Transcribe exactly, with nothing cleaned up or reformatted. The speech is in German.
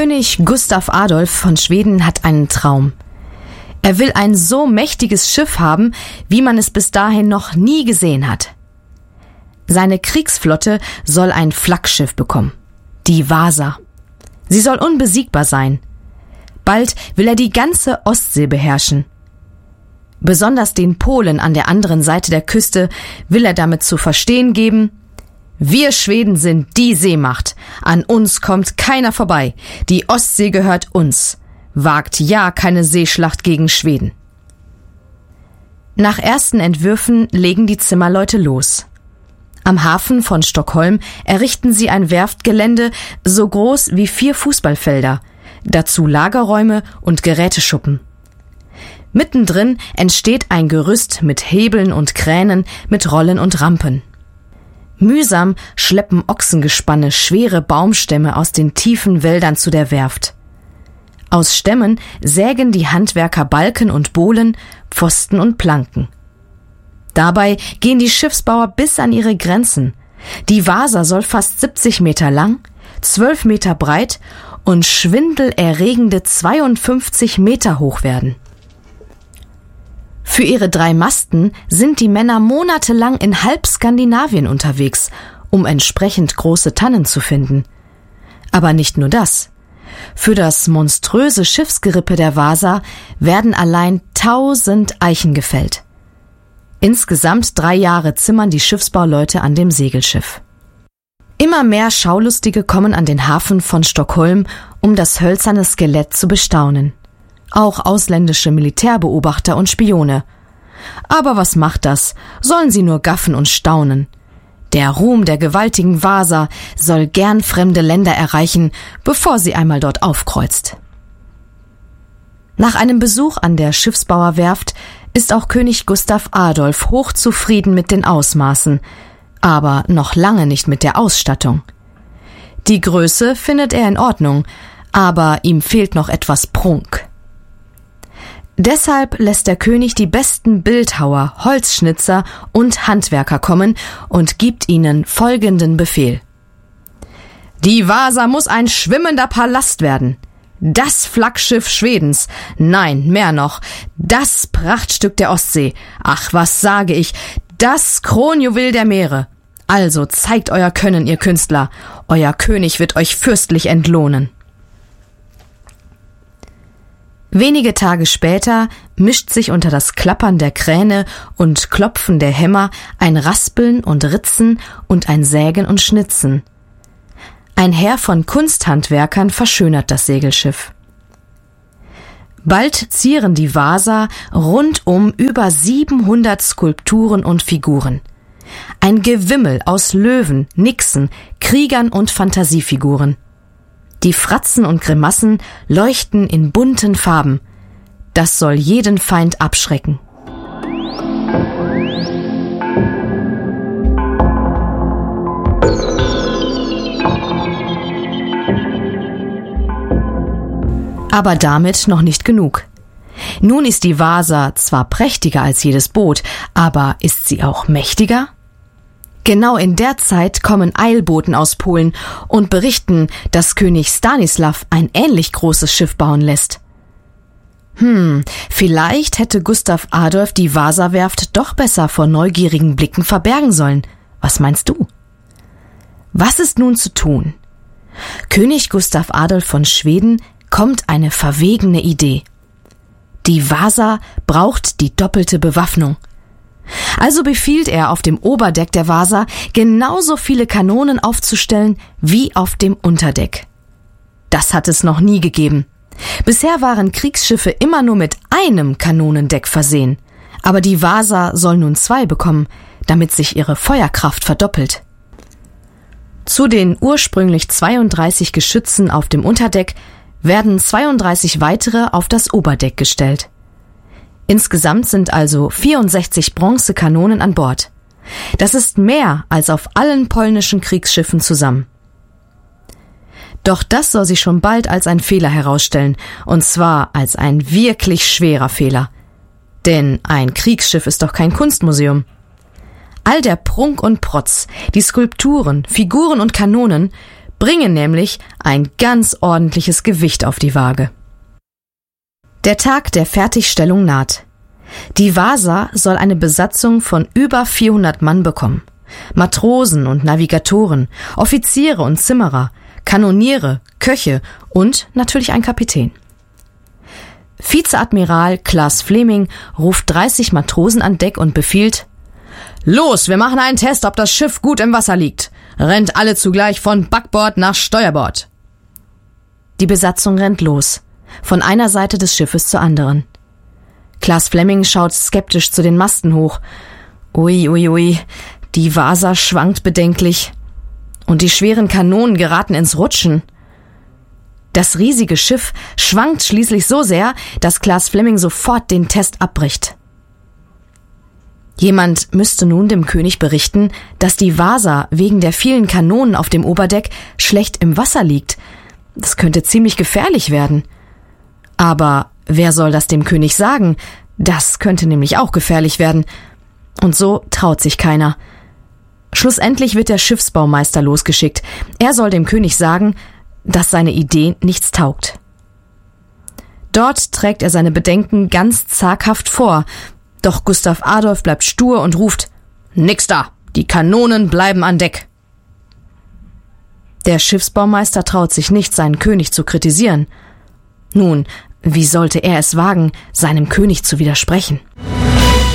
König Gustav Adolf von Schweden hat einen Traum. Er will ein so mächtiges Schiff haben, wie man es bis dahin noch nie gesehen hat. Seine Kriegsflotte soll ein Flaggschiff bekommen, die Vasa. Sie soll unbesiegbar sein. Bald will er die ganze Ostsee beherrschen. Besonders den Polen an der anderen Seite der Küste will er damit zu verstehen geben: Wir Schweden sind die Seemacht. An uns kommt keiner vorbei. Die Ostsee gehört uns. Wagt ja keine Seeschlacht gegen Schweden. Nach ersten Entwürfen legen die Zimmerleute los. Am Hafen von Stockholm errichten sie ein Werftgelände so groß wie vier Fußballfelder, dazu Lagerräume und Geräteschuppen. Mittendrin entsteht ein Gerüst mit Hebeln und Kränen, mit Rollen und Rampen. Mühsam schleppen Ochsengespanne schwere Baumstämme aus den tiefen Wäldern zu der Werft. Aus Stämmen sägen die Handwerker Balken und Bohlen, Pfosten und Planken. Dabei gehen die Schiffsbauer bis an ihre Grenzen. Die Vasa soll fast siebzig Meter lang, zwölf Meter breit und schwindelerregende zweiundfünfzig Meter hoch werden. Für ihre drei Masten sind die Männer monatelang in halb Skandinavien unterwegs, um entsprechend große Tannen zu finden. Aber nicht nur das. Für das monströse Schiffsgerippe der Vasa werden allein tausend Eichen gefällt. Insgesamt drei Jahre zimmern die Schiffsbauleute an dem Segelschiff. Immer mehr Schaulustige kommen an den Hafen von Stockholm, um das hölzerne Skelett zu bestaunen. Auch ausländische Militärbeobachter und Spione. Aber was macht das? Sollen sie nur gaffen und staunen. Der Ruhm der gewaltigen Vasa soll gern fremde Länder erreichen, bevor sie einmal dort aufkreuzt. Nach einem Besuch an der Schiffsbauerwerft ist auch König Gustav Adolf hochzufrieden mit den Ausmaßen, aber noch lange nicht mit der Ausstattung. Die Größe findet er in Ordnung, aber ihm fehlt noch etwas Prunk. Deshalb lässt der König die besten Bildhauer, Holzschnitzer und Handwerker kommen und gibt ihnen folgenden Befehl: Die Vasa muss ein schwimmender Palast werden. Das Flaggschiff Schwedens. Nein, mehr noch. Das Prachtstück der Ostsee. Ach, was sage ich? Das Kronjuwel der Meere. Also zeigt euer Können, ihr Künstler. Euer König wird euch fürstlich entlohnen. Wenige Tage später mischt sich unter das Klappern der Kräne und Klopfen der Hämmer ein Raspeln und Ritzen und ein Sägen und Schnitzen. Ein Heer von Kunsthandwerkern verschönert das Segelschiff. Bald zieren die Vasa rundum über siebenhundert Skulpturen und Figuren. Ein Gewimmel aus Löwen, Nixen, Kriegern und Fantasiefiguren. Die Fratzen und Grimassen leuchten in bunten Farben. Das soll jeden Feind abschrecken. Aber damit noch nicht genug. Nun ist die Vasa zwar prächtiger als jedes Boot, aber ist sie auch mächtiger? Genau in der Zeit kommen Eilboten aus Polen und berichten, dass König Stanislav ein ähnlich großes Schiff bauen lässt. Hm, vielleicht hätte Gustav Adolf die Vasawerft doch besser vor neugierigen Blicken verbergen sollen. Was meinst du? Was ist nun zu tun? König Gustav Adolf von Schweden kommt eine verwegene Idee. Die Vasa braucht die doppelte Bewaffnung. Also befiehlt er, auf dem Oberdeck der Vasa genauso viele Kanonen aufzustellen wie auf dem Unterdeck. Das hat es noch nie gegeben. Bisher waren Kriegsschiffe immer nur mit einem Kanonendeck versehen. Aber die Vasa soll nun zwei bekommen, damit sich ihre Feuerkraft verdoppelt. Zu den ursprünglich zweiunddreißig Geschützen auf dem Unterdeck werden zweiunddreißig weitere auf das Oberdeck gestellt. Insgesamt sind also vierundsechzig Bronzekanonen an Bord. Das ist mehr als auf allen polnischen Kriegsschiffen zusammen. Doch das soll sich schon bald als ein Fehler herausstellen, und zwar als ein wirklich schwerer Fehler. Denn ein Kriegsschiff ist doch kein Kunstmuseum. All der Prunk und Protz, die Skulpturen, Figuren und Kanonen bringen nämlich ein ganz ordentliches Gewicht auf die Waage. Der Tag der Fertigstellung naht. Die Vasa soll eine Besatzung von über vierhundert Mann bekommen. Matrosen und Navigatoren, Offiziere und Zimmerer, Kanoniere, Köche und natürlich ein Kapitän. Vizeadmiral Claes Fleming ruft dreißig Matrosen an Deck und befiehlt: »Los, wir machen einen Test, ob das Schiff gut im Wasser liegt. Rennt alle zugleich von Backbord nach Steuerbord.« Die Besatzung rennt los, von einer Seite des Schiffes zur anderen. Claes Fleming schaut skeptisch zu den Masten hoch. Ui, ui, ui, die Vasa schwankt bedenklich. Und die schweren Kanonen geraten ins Rutschen. Das riesige Schiff schwankt schließlich so sehr, dass Claes Fleming sofort den Test abbricht. Jemand müsste nun dem König berichten, dass die Vasa wegen der vielen Kanonen auf dem Oberdeck schlecht im Wasser liegt. Das könnte ziemlich gefährlich werden. Aber wer soll das dem König sagen? Das könnte nämlich auch gefährlich werden. Und so traut sich keiner. Schlussendlich wird der Schiffsbaumeister losgeschickt. Er soll dem König sagen, dass seine Idee nichts taugt. Dort trägt er seine Bedenken ganz zaghaft vor. Doch Gustav Adolf bleibt stur und ruft: »Nix da! Die Kanonen bleiben an Deck!« Der Schiffsbaumeister traut sich nicht, seinen König zu kritisieren. Nun, wie sollte er es wagen, seinem König zu widersprechen?